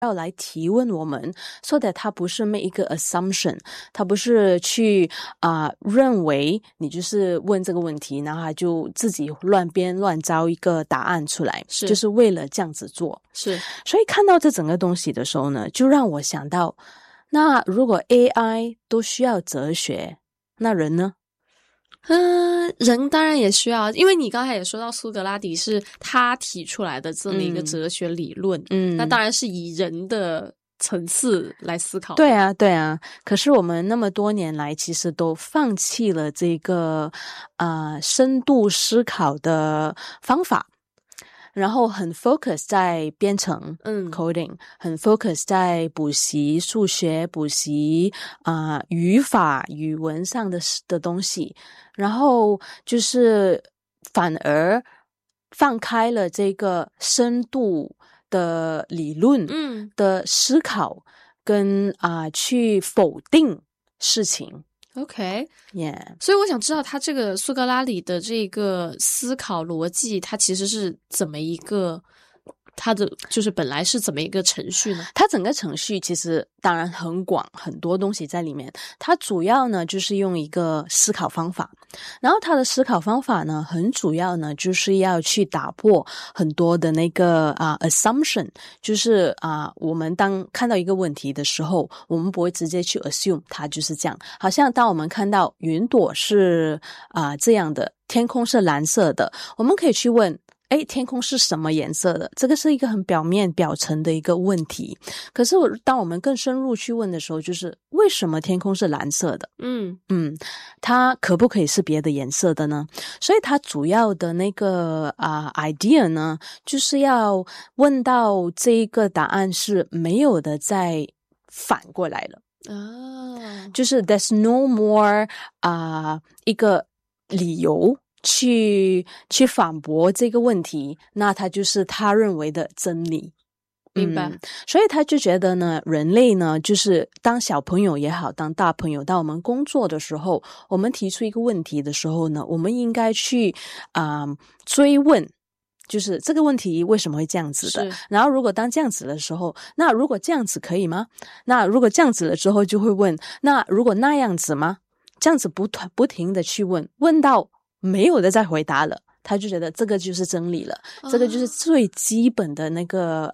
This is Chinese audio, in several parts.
要来提问我们 so that 他不是 make 一个 assumption， 他不是去认为你就是问这个问题，然后他就自己乱编乱造一个答案出来，就是为了这样子做。 是， 所以看到这整个东西的时候呢，就让我想到，那如果 AI 都需要哲学，那人呢？ 人当然也需要，因为你刚才也说到苏格拉底是他提出来的这么一个哲学理论，那当然是以人的层次来思考。 对啊，对啊。可是我们那么多年来，其实都放弃了这个深度思考的方法。然后很 focus 在编程coding， 很 focus 在补习数学，补习语法语文上的东西，然后就是反而放开了这个深度的理论的思考跟去否定事情。 OK， yeah， 所以我想知道他这个苏格拉底的这个思考逻辑，他其实是怎么一个，他的就是本来是怎么一个程序呢？ 它整个程序其实当然很广，很多东西在里面。它主要呢就是用一个思考方法，然后它的思考方法呢很主要呢就是要去打破很多的那个assumption， 就是我们当看到一个问题的时候，我们不会直接去 assume 它就是这样。好像当我们看到云朵是这样的，天空是蓝色的，我们可以去问天空是什么颜色的？这个是一个很表面表层的一个问题。可是当我们更深入去问的时候，就是为什么天空是蓝色的？它可不可以是别的颜色的呢？所以它主要的那个idea 呢，就是要问到这一个答案是没有的，再反过来了。就是 there's no more 一个理由去反驳这个问题，那它就是他认为的真理。 明白。 所以他就觉得呢，人类呢，就是当小朋友也好，当大朋友，当我们工作的时候，我们提出一个问题的时候呢，我们应该去追问，就是这个问题为什么会这样子的？然后如果当这样子的时候，那如果这样子可以吗？那如果这样子了之后，就会问，那如果那样子吗？这样子不停的去问到没有的再回答了，他就觉得这个就是真理了，这个就是最基本的那个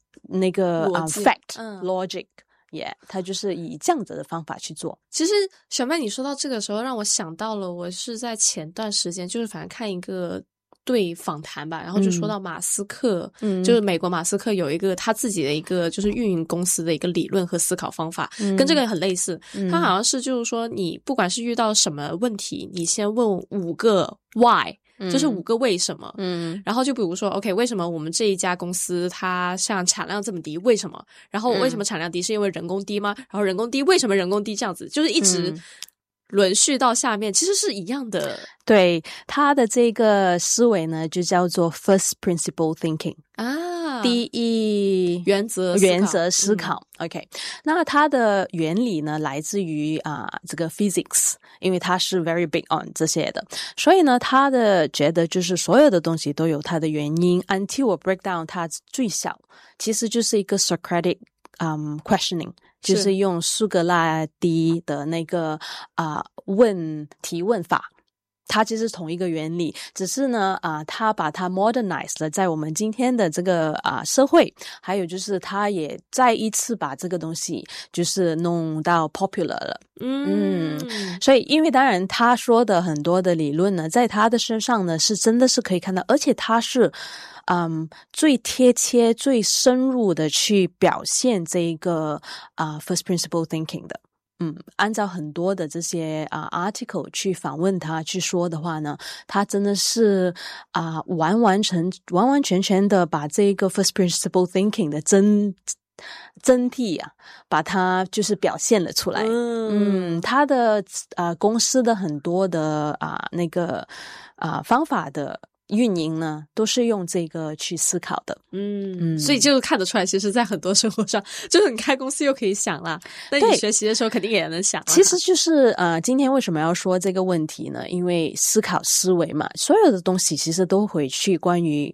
fact logic。Yeah， 他就是以这样子的方法去做。 其实小麦你说到这个时候，让我想到了，我是在前段时间就是反正看一个对访谈吧，然后就说到马斯克，就是美国马斯克有一个他自己的一个就是运营公司的一个理论和思考方法，跟这个很类似。他好像是就是说，你不管是遇到什么问题，你先问5个 why。就是5个为什么，然后就比如说 OK， 为什么我们这一家公司它像产量这么低，为什么？然后为什么产量低，是因为人工低吗？然后人工低，为什么人工低？这样子就是一直轮续到下面，其实是一样的。 对，他的这个思维呢，就叫做 first principle thinking 第一原则思考。OK， 那它的原理呢，来自于这个 physics， 因为它是 very big on 这些的，所以呢，他的觉得就是所有的东西都有它的原因 until 我 break down 它最小，其实就是一个 Socratic questioning， 就是用苏格拉底的那个提问法。它其实是同一个原理，只是呢它把它 modernize 了在我们今天的这个社会，还有就是它也再一次把这个东西就是弄到 popular 了。所以因为当然他说的很多的理论呢，在他的身上呢是真的是可以看到，而且他是最贴切最深入的去表现这一个first principle thinking 的。按照很多的这些article 去访问他去说的话呢，他真的是完完全全的把这个 first principle thinking 的真谛把它就是表现了出来。他的公司的很多的那个方法的运营呢，都是用这个去思考的。 所以就看得出来，其实在很多生活上，就是你开公司又可以想啦，那你学习的时候肯定也能想啦。 其实就是今天为什么要说这个问题呢？因为思考思维嘛，所有的东西其实都回去关于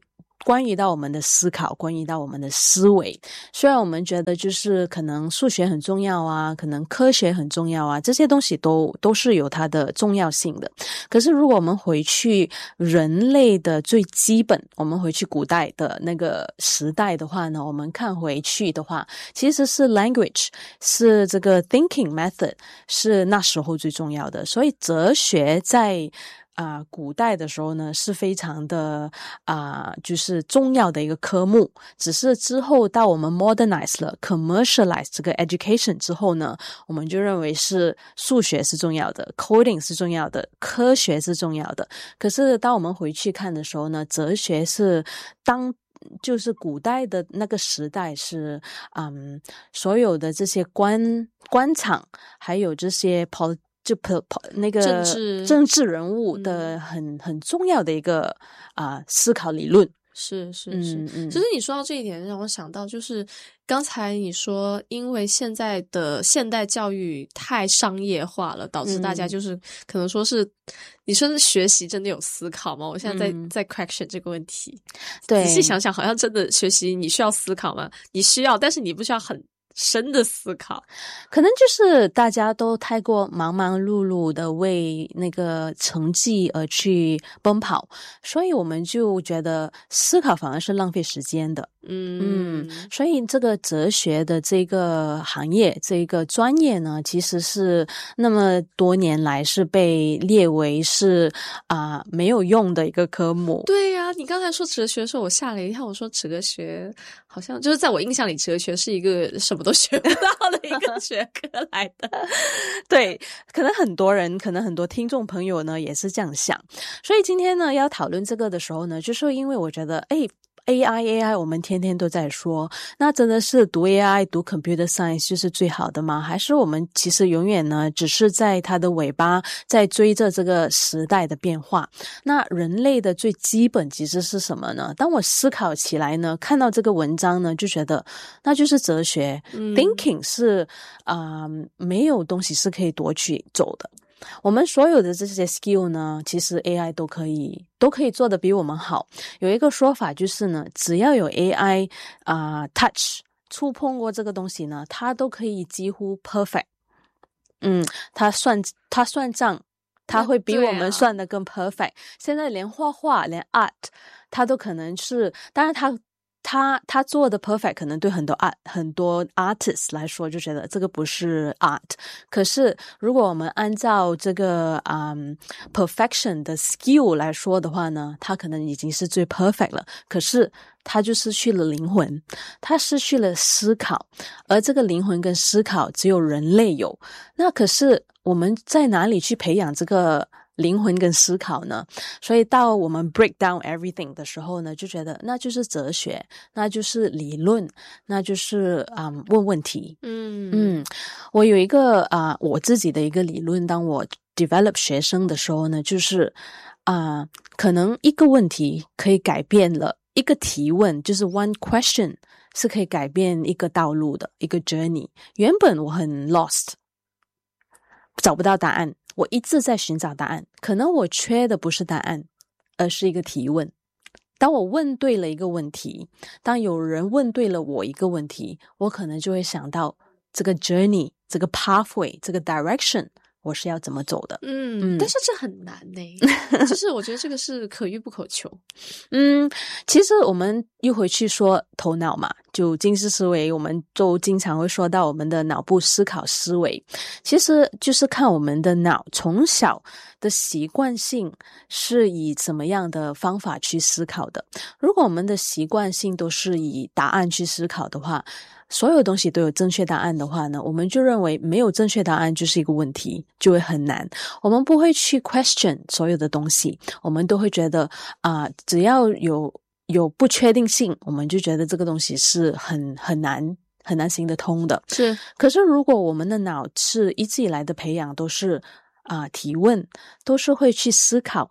关于到我们的思考，关于到我们的思维。虽然我们觉得就是可能数学很重要啊，可能科学很重要啊，这些东西都是有它的重要性的。可是如果我们回去人类的最基本，我们回去古代的那个时代的话呢，我们看回去的话，其实是 language， 是这个 thinking method 是那时候最重要的。所以哲学在古代的时候呢是非常的就是重要的一个科目，只是之后到我们 modernize 了 commercialize 这个 education 之后呢，我们就认为是数学是重要的， coding 是重要的，科学是重要的。可是当我们回去看的时候呢，哲学是就是古代的那个时代是所有的这些官场还有这些那个政治人物的很重要的一个思考理论。 是。其实你说到这一点让我想到，就是刚才你说因为现在的现代教育太商业化了，导致大家就是可能说是你说是学习真的有思考吗？我现在在 question 这个问题。 对， 仔细想想好像真的学习你需要思考吗？你需要，但是你不需要很深的思考。 可能就是大家都太过忙忙碌碌的为那个成绩而去奔跑，所以我们就觉得思考反而是浪费时间的。所以这个哲学的这个行业这个专业呢，其实是那么多年来是被列为是没有用的一个科目。 对呀，你刚才说哲学的时候我吓了一跳，我说哲学好像就是在我印象里哲学是一个什么都学不到的一个学科来的。 对，可能很多听众朋友呢也是这样想。所以今天呢要讨论这个的时候呢，就是因为我觉得AI 我们天天都在说，那真的是读 AI 读 computer science 就是最好的吗？还是我们其实永远呢只是在它的尾巴在追着这个时代的变化？那人类的最基本其实是什么呢？当我思考起来呢，看到这个文章呢，就觉得那就是哲学。thinking 是没有东西是可以夺取走的。我们所有的这些 skill 呢，其实 AI 都可以做得比我们好。有一个说法就是呢，只要有 AI touch 触碰过这个东西呢，它都可以几乎 perfect。它算账，它会比我们算得更 perfect。现在连画画连 art 它都可能是，当然他做的 perfect 可能对很多 artists 来说就觉得这个不是 art， 可是如果我们按照这个perfection 的 skill 来说的话呢，他可能已经是最 perfect 了，可是他就失去了灵魂，他失去了思考，而这个灵魂跟思考只有人类有。那可是我们在哪里去培养这个灵魂跟思考呢？所以到我们 break down everything 的时候呢，就觉得那就是哲学，那就是理论，那就是问问题。我有一个我自己的一个理论，当我 develop 学生的时候呢，就是可能一个问题可以改变了一个提问，就是 one question 是可以改变一个道路的一个 journey。原本我很 lost， 找不到答案，我一直在寻找答案，可能我缺的不是答案，而是一个提问。当我问对了一个问题，当有人问对了我一个问题，我可能就会想到这个 journey， 这个 pathway， 这个 direction 我是要怎么走的。 但是这很难呢。就是我觉得这个是可遇不可求。 其实我们又回去说头脑嘛，就金氏思维，我们就经常会说到我们的脑部思考思维，其实就是看我们的脑从小的习惯性是以什么样的方法去思考的。如果我们的习惯性都是以答案去思考的话，所有东西都有正确答案的话呢，我们就认为没有正确答案就是一个问题，就会很难。我们不会去 question 所有的东西，我们都会觉得只要有不确定性，我们就觉得这个东西是很难行得通的。 是， 可是如果我们的脑是一直以来的培养都是提问，都是会去思考，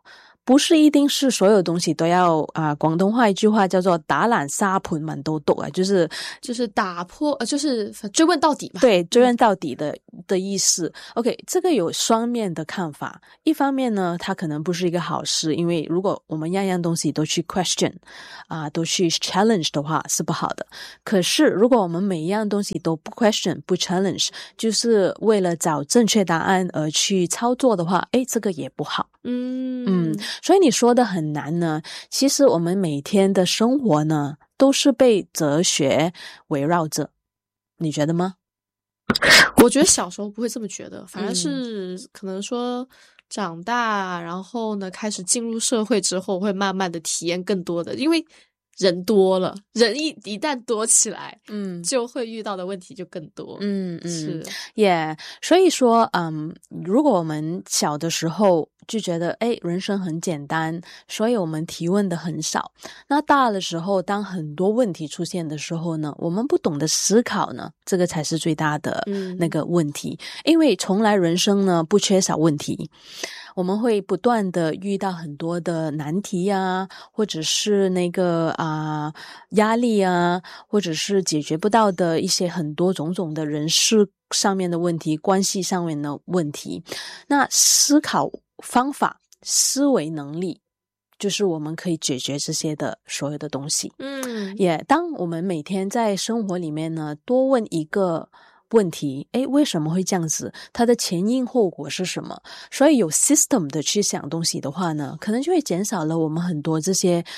不是一定是所有东西都要广东话一句话叫做打烂沙盆满都懂啊，就是打破就是追问到底嘛。 对，追问到底的意思。OK， 这个有双面的看法。一方面呢，它可能不是一个好事，因为如果我们样样东西都去 question 都去 challenge 的话是不好的。可是如果我们每一样东西都不 question 不 challenge， 就是为了找正确答案而去操作的话，这个也不好。所以你说的很难呢，其实我们每天的生活呢都是被哲学围绕着，你觉得吗？ 我觉得小时候不会这么觉得，反而是可能说长大然后呢开始进入社会之后会慢慢的体验更多的，因为人多了，人一旦多起来就会遇到的问题就更多。是所以说如果我们小的时候就觉得人生很简单，所以我们提问的很少，那大的时候当很多问题出现的时候呢，我们不懂得思考呢，这个才是最大的那个问题。因为从来人生呢不缺少问题，我们会不断的遇到很多的难题或者是那个压力或者是解决不到的一些很多种种的人事上面的问题，关系上面的问题。那思考方法、思维能力就是我们可以解决这些的所有的东西。当我们每天在生活里面呢多问一个问题，为什么会这样子？它的前因后果是什么？所以有 system 的去想东西的话呢，可能就会减少了我们很多这些